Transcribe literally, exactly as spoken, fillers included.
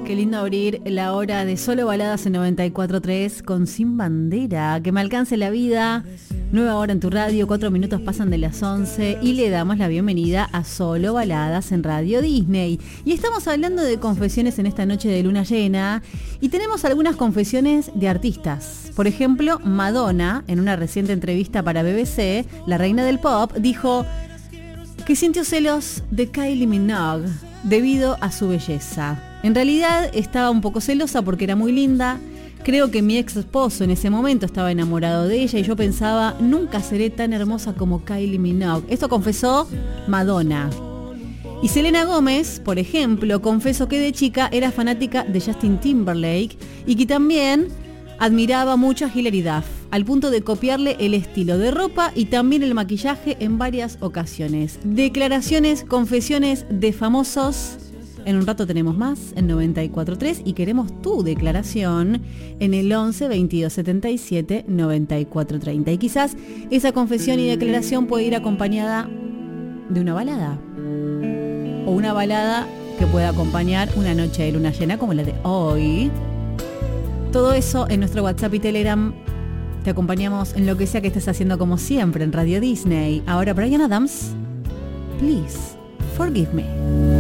Qué lindo abrir la hora de Solo Baladas en noventa y cuatro tres con Sin Bandera. Que me alcance la vida. Nueva hora en tu radio, cuatro minutos pasan de las once y le damos la bienvenida a Solo Baladas en Radio Disney. Y estamos hablando de confesiones en esta noche de luna llena y tenemos algunas confesiones de artistas. Por ejemplo, Madonna, en una reciente entrevista para B B C, la reina del pop, dijo que sintió celos de Kylie Minogue debido a su belleza. En realidad estaba un poco celosa porque era muy linda. Creo que mi ex esposo en ese momento estaba enamorado de ella y yo pensaba, nunca seré tan hermosa como Kylie Minogue. Esto confesó Madonna. Y Selena Gómez, por ejemplo, confesó que de chica era fanática de Justin Timberlake y que también admiraba mucho a Hilary Duff, al punto de copiarle el estilo de ropa y también el maquillaje en varias ocasiones. Declaraciones, confesiones de famosos. En un rato tenemos más en noventa y cuatro tres y queremos tu declaración en el once veintidós setenta y siete noventa y cuatro treinta. Y quizás esa confesión y declaración puede ir acompañada de una balada. O una balada que pueda acompañar una noche de luna llena como la de hoy. Todo eso en nuestro WhatsApp y Telegram. Te acompañamos en lo que sea que estés haciendo como siempre en Radio Disney. Ahora Bryan Adams, Please Forgive Me.